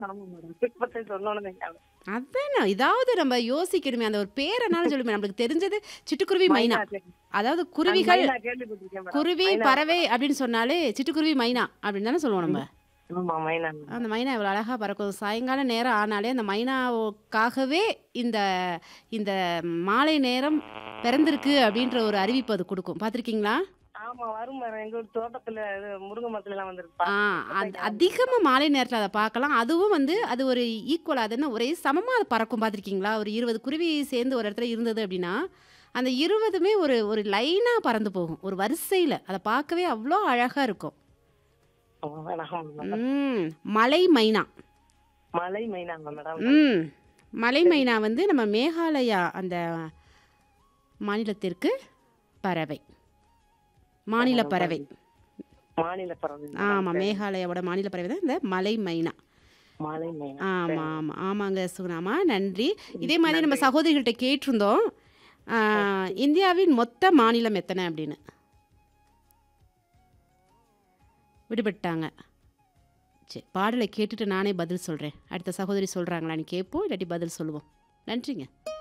ஆமா மேடம். திருப்பத்தை சொன்னோனே ஞாபகம். அதானே இதாவது நம்ம யோசிக்கணுமே. அந்த ஒரு பேரென்னாலும் சொல்லுமே. நம்மளுக்கு தெரிஞ்சது சிட்டுக்குருவி, மைனா. மைனா கேள்வி அதாவது நான் குருவிகள், மைனா கேள்விப்பட்டிருக்கேன் மேடம். குருவி, மைனா பறவை அப்படின்னு சொன்னாலே சிட்டுக்குருவி, மைனா அப்படின்னு தானே சொல்லுவோம் நம்ம. ஆமா மைனா. அந்த மைனா எவ்வளோ அழகா பறக்கும். சாயங்கால நேரம் ஆனாலே அந்த மைனாவுக்காகவே இந்த இந்த மாலை நேரம் பிறந்திருக்கு அப்படின்ற ஒரு அறிவிப்பு அது குடுக்கும். பார்த்துருக்கீங்களா? ஆமா வரும் மேடம். எங்க ஊர் தோட்டத்துல இது முருங்கை மரத்துல எல்லாம் வந்திருக்கு ஆ பாத்துருக்கேன். இப்பதான் ஞாபகம் வருது. அதிகமா மாலை நேரத்தில அத பார்க்கலாம். அதுவும் வந்து அது ஒரு ஈக்குவலா அது என்ன ஒரே சமமா அது பறக்கும் பார்த்துருக்கீங்களா? ஒரு 20 குருவி சேர்ந்து ஒரு இடத்துல இருந்தது அப்படின்னா, அந்த 20மே ஒரு ஒரு லைனா பறந்து போகும். ஒரு வரிசையில. அத பார்க்கவே அவ்ளோ அழகா இருக்கும். ஆமா மேடம். ஆமா மேடம். ம். மலை மைனா. மலை மைனாங்க மேடம். ம். மலை சரி. மைனா வந்து நம்ம மேகாலயா அந்த மாநிலத்திற்கு பறவை. மாநில பறவை. மாநில பறவை மேடம். ஆமா. சரி. மேகாலயாவோட மாநில பறவை தான் இந்த மலை மைனா. மலை மைனா. ஆமா, சரி. ஆமா. ஆமாங்க சுகுணாம்மா. நன்றி. இதே மாதிரி நம்ம நன்றி. சகோதரிகள்ட்ட கேட்டிருந்தோம். ஆ இந்தியாவின் மொத்த மாநிலம் எத்தனை அப்படின்னு. விடுபட்டாங்க. சரி. பாடலை கேட்டுட்டு நானே பதில் சொல்றேன். அடுத்த சகோதரி சொல்றாங்களான்னு கேட்போம். இல்லாட்டி பதில் சொல்லுவோம். நன்றிங்க.